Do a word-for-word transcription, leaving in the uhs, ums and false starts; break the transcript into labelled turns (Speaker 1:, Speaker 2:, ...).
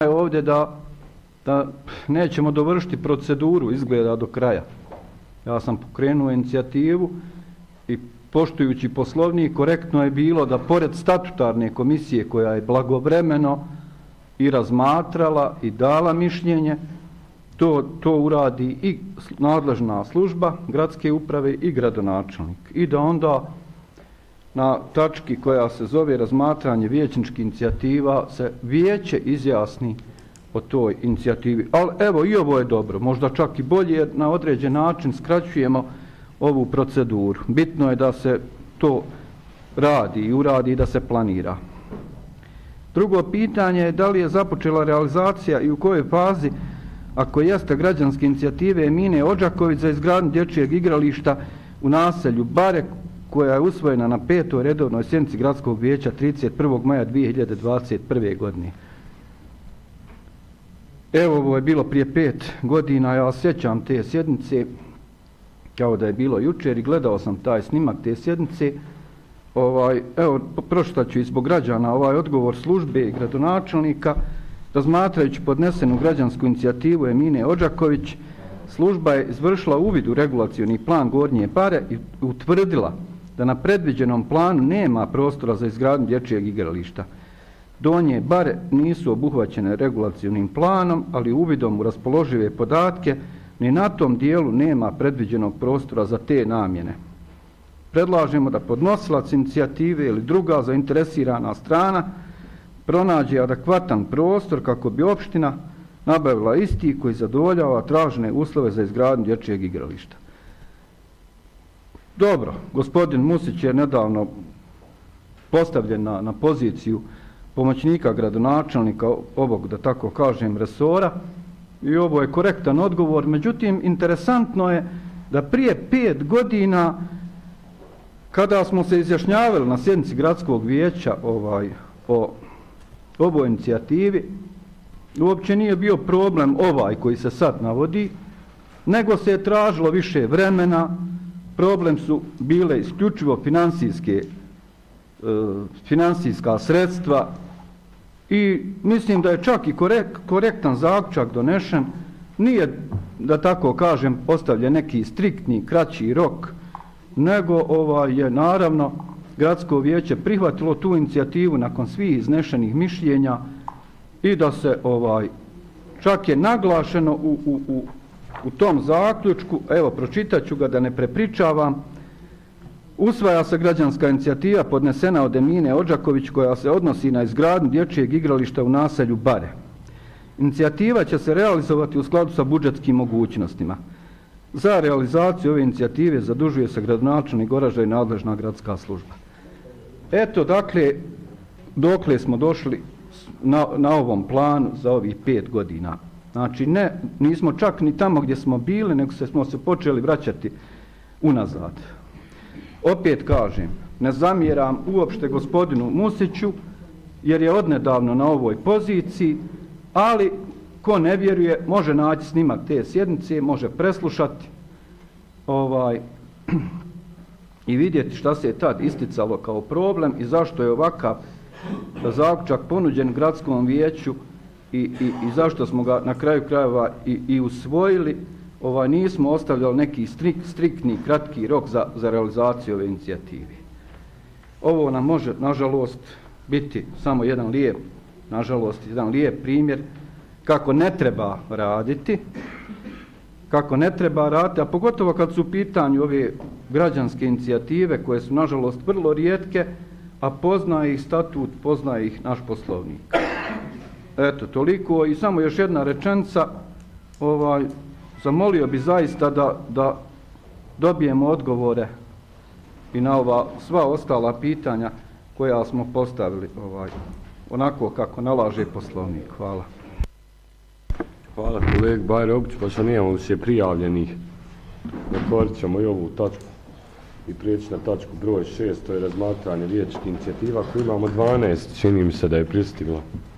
Speaker 1: ovdje da, da nećemo dovršiti proceduru, izgleda do kraja. Ja sam pokrenuo inicijativu i poštujući poslovnik, korektno je bilo da pored statutarne komisije koja je blagovremeno i razmatrala i dala mišljenje, to, to uradi i nadležna služba gradske uprave i gradonačelnik. I da onda na tački koja se zove razmatranje vijećničkih inicijativa se vijeće izjasni o toj inicijativi. Ali evo, i ovo je dobro, možda čak i bolje, jer na određen način skraćujemo ovu proceduru. Bitno je da se to radi i uradi i da se planira. Drugo pitanje je da li je započela realizacija i u kojoj fazi, ako jeste, građanske inicijative Emine Odžaković za izgradnju dječjeg igrališta u naselju Bare, koja je usvojena na petoj redovnoj sjednici Gradskog vijeća trideset prvog maja dvije hiljade dvadeset prve. godine. Evo, ovo je bilo prije pet godina, ja sjećam te sjednice kao da je bilo jučer i gledao sam taj snimak te sjednice. Ovaj, evo, pročitat ću i zbog građana ovaj odgovor službe i gradonačelnika. Razmatrajući podnesenu građansku inicijativu Emine Odžaković, služba je izvršila uvid u regulacioni plan Gornje Bare i utvrdila da na predviđenom planu nema prostora za izgradnju dječjeg igrališta. Donje Bare nisu obuhvaćene regulacionim planom, ali uvidom u raspoložive podatke ni na tom dijelu nema predviđenog prostora za te namjene. Predlažemo da podnosilac inicijative ili druga zainteresirana strana pronađe adekvatan prostor kako bi opština nabavila isti koji zadovoljava tražene uslove za izgradnju dječjeg igrališta. Dobro, gospodin Musić je nedavno postavljen na, na poziciju pomoćnika gradonačelnika ovog, da tako kažem, resora i ovo je korektan odgovor. Međutim, interesantno je da prije pet godina, kada smo se izjašnjavali na sjednici Gradskog vijeća ovaj, o ovoj inicijativi, uopće nije bio problem ovaj koji se sad navodi, nego se je tražilo više vremena. Problem su bile isključivo finansijske, e, finansijska sredstva i mislim da je čak i korek, korektan zaključak donešen. Nije, da tako kažem, postavljen neki striktni, kraći rok, nego ovaj, je naravno Gradsko vijeće prihvatilo tu inicijativu nakon svih iznešenih mišljenja i da se ovaj, čak je naglašeno u, u, u, u tom zaključku, evo pročitat ću ga da ne prepričavam, usvaja se građanska inicijativa podnesena od Emine Odžaković koja se odnosi na izgradnju dječjeg igrališta u naselju Bare. Inicijativa će se realizovati u skladu sa budžetskim mogućnostima. Za realizaciju ove inicijative zadužuje se gradonačelnik Goražda i nadležna gradska služba. Eto, dakle, dokle smo došli na, na ovom planu za ovih pet godina. Znači, ne, nismo čak ni tamo gdje smo bili, nego se, smo se počeli vraćati unazad. Opet kažem, ne zamjeram uopšte gospodinu Musiću, jer je odnedavno na ovoj poziciji, ali ko ne vjeruje, može naći snimak te sjednice, može preslušati ovaj, i vidjeti šta se je tad isticalo kao problem i zašto je ovakav zaključak ponuđen Gradskom vijeću i, i, i zašto smo ga na kraju krajeva i, i usvojili. Ovaj, nismo ostavljali neki strik, striktni, kratki rok za, za realizaciju ove inicijative. Ovo nam može, nažalost, biti samo jedan lijep, nažalost, jedan lijep primjer kako ne treba raditi, kako ne treba raditi, a pogotovo kad su u pitanju ove građanske inicijative koje su, nažalost, vrlo rijetke, a poznaje ih statut, poznaje ih naš poslovnik. Eto, toliko. I samo još jedna rečenica, ovaj, zamolio bi zaista da, da dobijemo odgovore i na ova sva ostala pitanja koja smo postavili ovaj, onako kako nalaže poslovnik. Hvala.
Speaker 2: Hvala kolega Bajro Obić, pa što nijemo sve prijavljenih. Otvorit ćemo i ovu tačku i prijeći na tačku broj šest, to je razmatranje vijećnih inicijativa, koju imamo dvanaest, čini mi se da je pristigla.